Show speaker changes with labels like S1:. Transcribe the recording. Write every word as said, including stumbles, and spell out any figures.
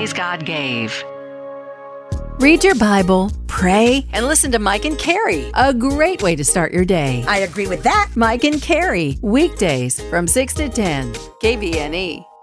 S1: days God gave.
S2: Read your Bible, pray, and listen to Mike and Carrie. A great way to start your day.
S3: I agree with that.
S2: Mike and Carrie, weekdays from six to ten, K B N E.